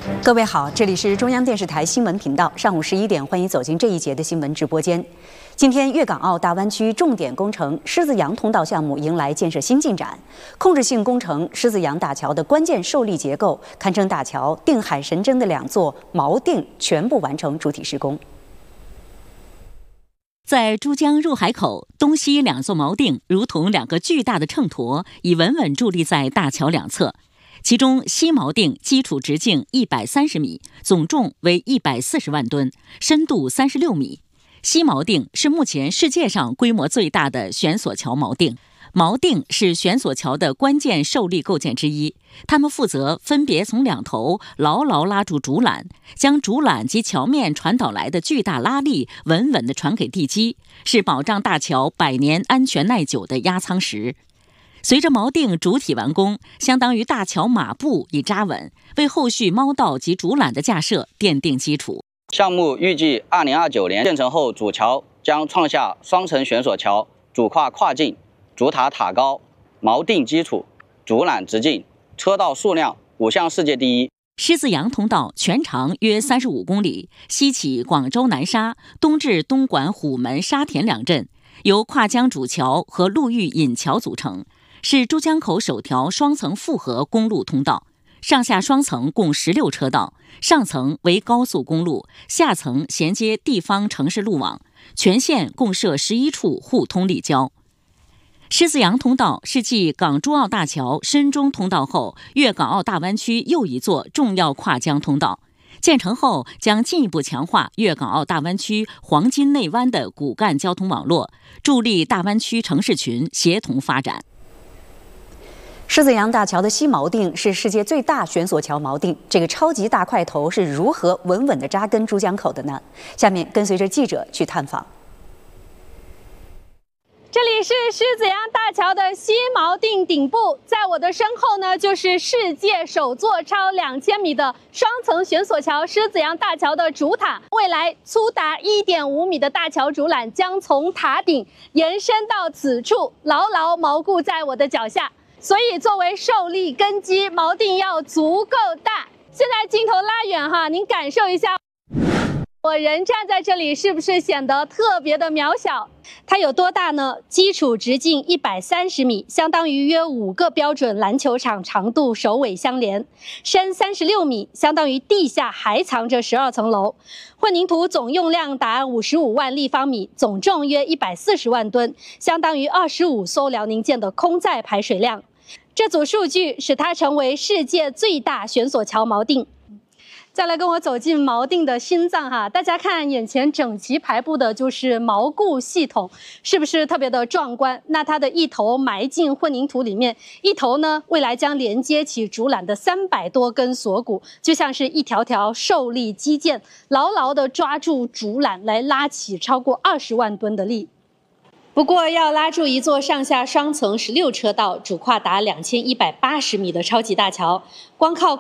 各位好，这里是中央电视台新闻频道，上午11点，欢迎走进这一节的新闻直播间。今天，粤港澳大湾区重点工程狮子洋通道项目迎来建设新进展，控制性工程狮子洋大桥的关键受力结构，堪称大桥定海神针的2座锚定全部完成主体施工。 在珠江入海口东西2座锚定如同2个巨大的秤砣，已稳稳伫立在大桥两侧。其中西锚定基础直径130米，总重为140万吨，深度36米。西锚定是目前世界上规模最大的悬索桥锚定。锚定是悬索桥的关键受力构件之一，它们负责分别从2头牢牢拉住竹缆，将竹缆及桥面传导来的巨大拉力稳稳地传给地基，是保障大桥100年安全耐久的压舱石。随着锚定主体完工，相当于大桥马步已扎稳，为后续锚道及竹缆的架设奠定基础。 项目预计2029年建成后，主桥将创下双层悬索桥、主跨跨境、主塔塔高、锚定基础、竹缆直径、车道数量5项世界第一。 狮子洋通道全长约35公里，西起广州南沙，东至东莞虎门、沙田2镇，由跨江主桥和陆域引桥组成，是珠江口首条双层复合公路通道。上下双层共16车道，上层为高速公路，下层衔接地方城市路网，全线共设11处互通立交。狮子洋通道是继港珠澳大桥深中通道后，粤港澳大湾区又一座重要跨江通道。建成后将进一步强化粤港澳大湾区黄金内湾的骨干交通网络，助力大湾区城市群协同发展。 狮子洋大桥的西锚定是世界最大悬索桥锚定，这个超级大块头是如何稳稳地扎根珠江口的呢？下面跟随着记者去探访。 这里是狮子洋大桥的西锚定顶部，在我的身后呢，就是世界首座超2000米的双层悬索桥狮子洋大桥的主塔。未来粗达1.5米的大桥主缆将从塔顶延伸到此处，牢牢锚固在我的脚下。所以作为受力根基，锚定要足够大。现在镜头拉远哈，您感受一下，我人站在这里是不是显得特别的渺小？它有多大呢？基础直径130米，相当于约5个标准篮球场长度首尾相连；深36米，相当于地下还藏着12层楼。混凝土总用量达55万立方米，总重约140万吨，相当于25艘辽宁舰的空载排水量。这组数据使它成为世界最大悬索桥锚定。再来跟我走进锚定的心脏哈，大家看眼前整齐排布的就是锚固系统，是不是特别的壮观？那它的一头埋进混凝土里面，一头呢未来将连接起竹缆的300多根锁骨，就像是一条条受力肌腱，牢牢地抓住竹缆来拉起超过20万吨的力。不过，要拉住一座上下双层16车道、主跨达2180米的超级大桥，光靠